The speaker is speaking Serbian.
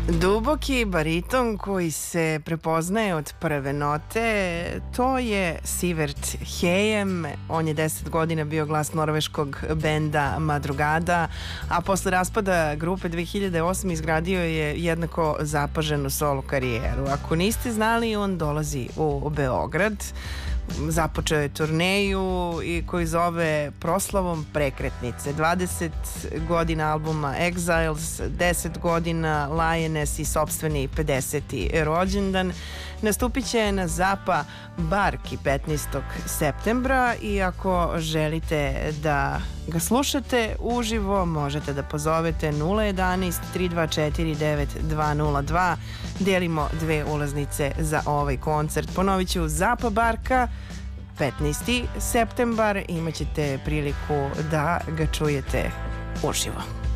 Duboki bariton koji se prepoznaje od prve note, to je Sivert Hejem. On je 10 godina bio glas norveškog benda Madrugada, a posle raspada grupe 2008 izgradio je jednako zapaženu solo karijeru. Ako niste znali, on dolazi u Beograd. Započeo je turneju i koji zove proslavom prekretnice. 20 godina albuma Exiles, 10 godina Lioness i sopstveni 50. rođendan. Nastupit će na Zapa Barki 15. septembra i ako želite da ga slušate uživo, možete da pozovete 011 324 9202. Delimo 2 ulaznice za ovaj koncert. Ponovit ću, Zapa Barka 15. septembar, imaćete priliku da ga čujete uživo.